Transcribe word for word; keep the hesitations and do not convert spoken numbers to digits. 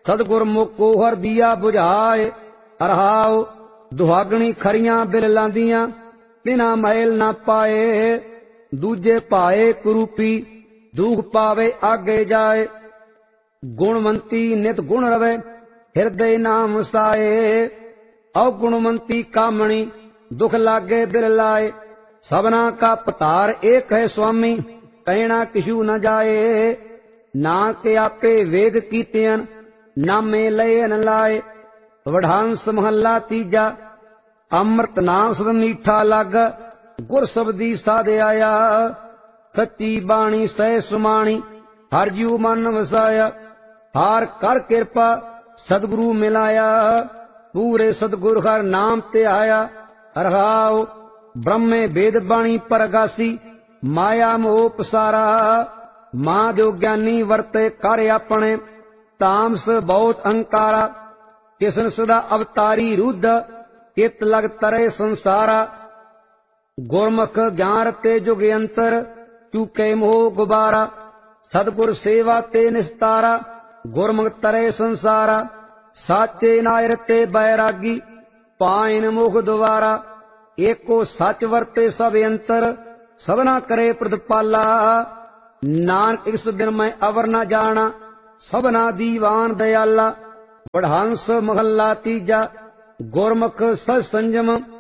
सतगुर मुको हर दिया बुझाए। रहाओ दुहागणी खरियां बिल लांदियां बिना मैल ना पाए। दूजे पाए कुरूपी दुख पावे आगे जाए। गुणवंती नित गुण रवे हृदय नाम साए। अवगुणवंती कामणी दुख लागे बिल लाए। सबना का पतार एक है स्वामी कहना किशु न जाए। नानक आपे वेद कीतियन नामे लय न लाए। वढ़ांस महला तीजा अमृत नाम सद मीठा लग गुर सबदी साध आया। सच्ची बाणी सह सुमाणी हर जीव मन वसाया। हार कर कृपा सदगुरु मिलाया पूरे सदगुरु हर नाम ते आया। रहाओ ब्रह्मे वेद बाणी परगासी माया मोह पसारा। मां जो ज्ञानी वर्ते कर अपने तामस बहुत अहंकारा। किसन सदा अवतारी रुद्ध कित लग तरे संसारा। गुरमुख ज्ञान ते जुग अंतर चूके मोह गुबारा। सतगुर सेवा ते निस्तारा गुरमुख तरे संसारा। साचे नायर ते बैरागी पाइन मुख द्वारा। एको सच वर्ते सब अंतर सबना करे प्रतिपाला। नानक इस बिन मैं अवर न जाना सबना दीवान दयाला। बढ़ांस महला तीजा गुरमुख सत संजम